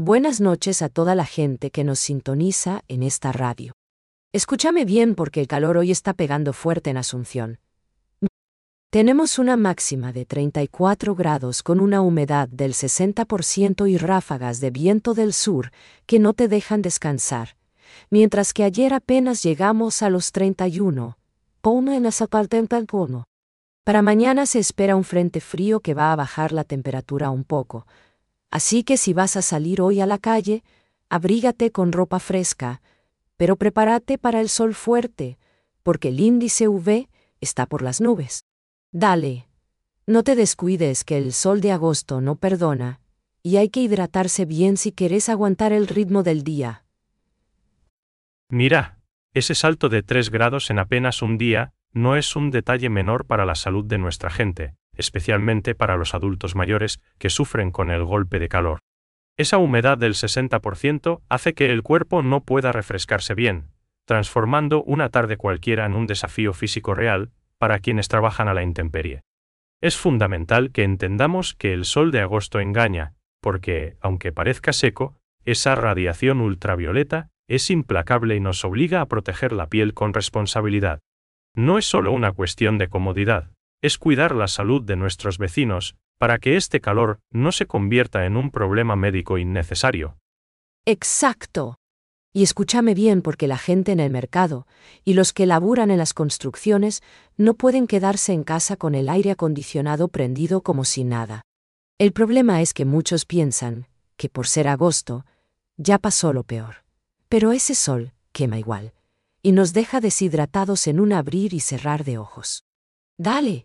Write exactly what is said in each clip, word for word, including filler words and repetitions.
Buenas noches a toda la gente que nos sintoniza en esta radio. Escúchame bien porque el calor hoy está pegando fuerte en Asunción. Tenemos una máxima de treinta y cuatro grados con una humedad del sesenta por ciento y ráfagas de viento del sur que no te dejan descansar, mientras que ayer apenas llegamos a los treinta y uno. Ponme en esa parte en Palcono. Para mañana se espera un frente frío que va a bajar la temperatura un poco. Así que si vas a salir hoy a la calle, abrígate con ropa fresca, pero prepárate para el sol fuerte, porque el índice U V está por las nubes. Dale, no te descuides que el sol de agosto no perdona, y hay que hidratarse bien si querés aguantar el ritmo del día. Mira, ese salto de tres grados en apenas un día no es un detalle menor para la salud de nuestra gente, especialmente para los adultos mayores que sufren con el golpe de calor. Esa humedad del sesenta por ciento hace que el cuerpo no pueda refrescarse bien, transformando una tarde cualquiera en un desafío físico real para quienes trabajan a la intemperie. Es fundamental que entendamos que el sol de agosto engaña, porque, aunque parezca seco, esa radiación ultravioleta es implacable y nos obliga a proteger la piel con responsabilidad. No es solo una cuestión de comodidad, es cuidar la salud de nuestros vecinos para que este calor no se convierta en un problema médico innecesario. Exacto. Y escúchame bien porque la gente en el mercado y los que laburan en las construcciones no pueden quedarse en casa con el aire acondicionado prendido como si nada. El problema es que muchos piensan que por ser agosto ya pasó lo peor. Pero ese sol quema igual y nos deja deshidratados en un abrir y cerrar de ojos. Dale.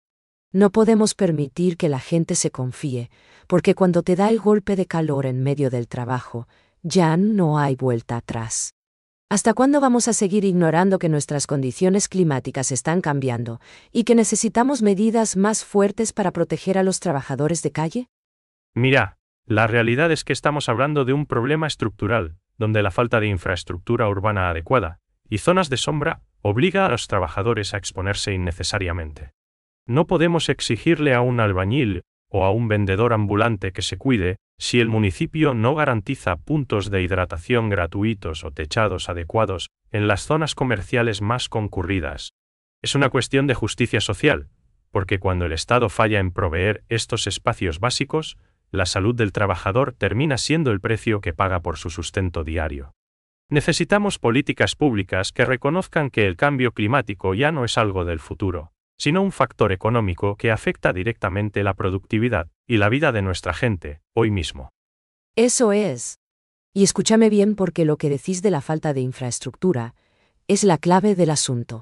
No podemos permitir que la gente se confíe, porque cuando te da el golpe de calor en medio del trabajo, ya no hay vuelta atrás. ¿Hasta cuándo vamos a seguir ignorando que nuestras condiciones climáticas están cambiando y que necesitamos medidas más fuertes para proteger a los trabajadores de calle? Mira, la realidad es que estamos hablando de un problema estructural, donde la falta de infraestructura urbana adecuada y zonas de sombra obliga a los trabajadores a exponerse innecesariamente. No podemos exigirle a un albañil o a un vendedor ambulante que se cuide si el municipio no garantiza puntos de hidratación gratuitos o techados adecuados en las zonas comerciales más concurridas. Es una cuestión de justicia social, porque cuando el Estado falla en proveer estos espacios básicos, la salud del trabajador termina siendo el precio que paga por su sustento diario. Necesitamos políticas públicas que reconozcan que el cambio climático ya no es algo del futuro, sino un factor económico que afecta directamente la productividad y la vida de nuestra gente, hoy mismo. Eso es. Y escúchame bien porque lo que decís de la falta de infraestructura es la clave del asunto.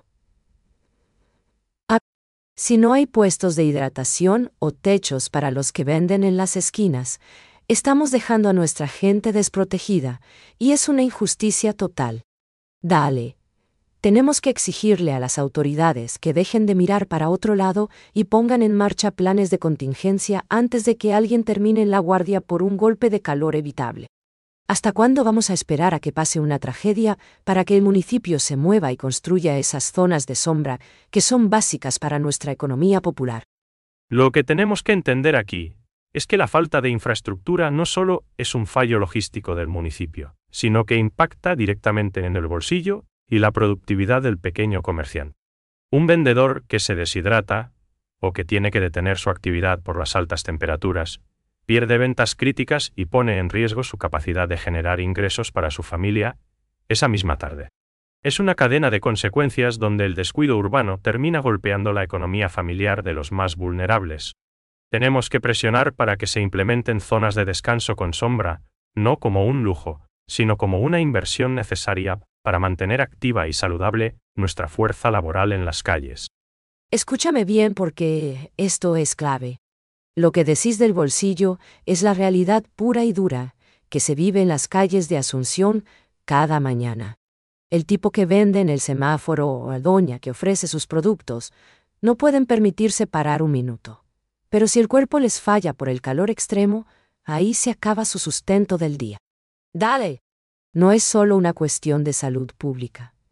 Ah, si no hay puestos de hidratación o techos para los que venden en las esquinas, estamos dejando a nuestra gente desprotegida, y es una injusticia total. Dale. Tenemos que exigirle a las autoridades que dejen de mirar para otro lado y pongan en marcha planes de contingencia antes de que alguien termine en la guardia por un golpe de calor evitable. ¿Hasta cuándo vamos a esperar a que pase una tragedia para que el municipio se mueva y construya esas zonas de sombra que son básicas para nuestra economía popular? Lo que tenemos que entender aquí es que la falta de infraestructura no solo es un fallo logístico del municipio, sino que impacta directamente en el bolsillo y la productividad del pequeño comerciante. Un vendedor que se deshidrata, o que tiene que detener su actividad por las altas temperaturas, pierde ventas críticas y pone en riesgo su capacidad de generar ingresos para su familia esa misma tarde. Es una cadena de consecuencias donde el descuido urbano termina golpeando la economía familiar de los más vulnerables. Tenemos que presionar para que se implementen zonas de descanso con sombra, no como un lujo, sino como una inversión necesaria para mantener activa y saludable nuestra fuerza laboral en las calles. Escúchame bien porque esto es clave. Lo que decís del bolsillo es la realidad pura y dura que se vive en las calles de Asunción cada mañana. El tipo que vende en el semáforo o la doña que ofrece sus productos no pueden permitirse parar un minuto. Pero si el cuerpo les falla por el calor extremo, ahí se acaba su sustento del día. Dale. No es solo una cuestión de salud pública.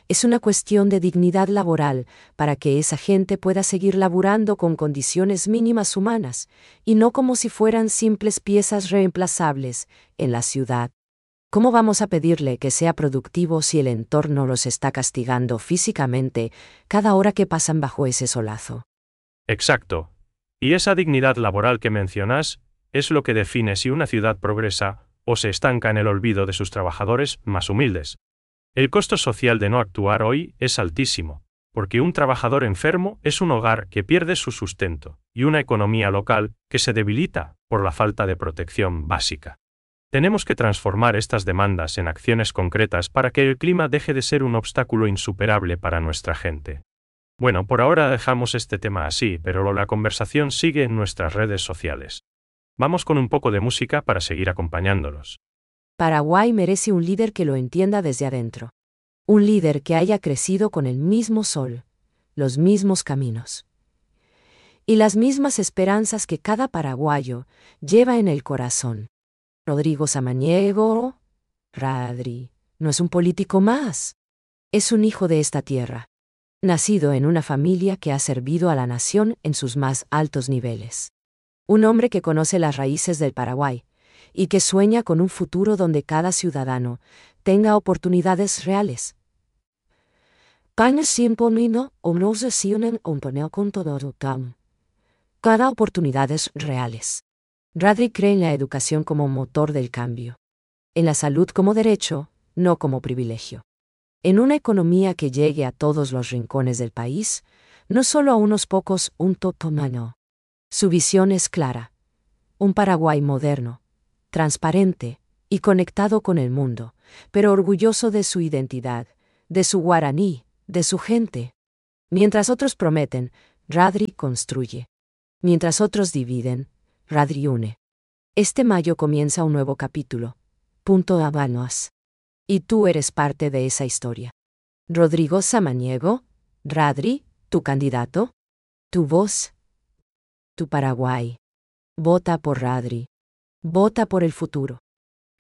Es una cuestión de dignidad laboral para que esa gente pueda seguir laburando con condiciones mínimas humanas, y no como si fueran simples piezas reemplazables en la ciudad. ¿Cómo vamos a pedirle que sea productivo si el entorno los está castigando físicamente cada hora que pasan bajo ese solazo? Exacto. Y esa dignidad laboral que mencionas es lo que define si una ciudad progresa o se estanca en el olvido de sus trabajadores más humildes. El costo social de no actuar hoy es altísimo, porque un trabajador enfermo es un hogar que pierde su sustento y una economía local que se debilita por la falta de protección básica. Tenemos que transformar estas demandas en acciones concretas para que el clima deje de ser un obstáculo insuperable para nuestra gente. Bueno, por ahora dejamos este tema así, pero la conversación sigue en nuestras redes sociales. Vamos con un poco de música para seguir acompañándolos. Paraguay merece un líder que lo entienda desde adentro. Un líder que haya crecido con el mismo sol, los mismos caminos y las mismas esperanzas que cada paraguayo lleva en el corazón. Rodrigo Samaniego, Radri, no es un político más. Es un hijo de esta tierra, nacido en una familia que ha servido a la nación en sus más altos niveles. Un hombre que conoce las raíces del Paraguay y que sueña con un futuro donde cada ciudadano tenga oportunidades reales. Cada oportunidades reales. Radri cree en la educación como motor del cambio. En la salud como derecho, no como privilegio. En una economía que llegue a todos los rincones del país, no solo a unos pocos, un totomano. Su visión es clara. Un Paraguay moderno, transparente y conectado con el mundo, pero orgulloso de su identidad, de su guaraní, de su gente. Mientras otros prometen, Radri construye. Mientras otros dividen, Radri une. Este mayo comienza un nuevo capítulo. Punto Habanos. Y tú eres parte de esa historia. Rodrigo Samaniego, Radri, tu candidato, tu voz, tu Paraguay. Vota por Radri. Vota por el futuro.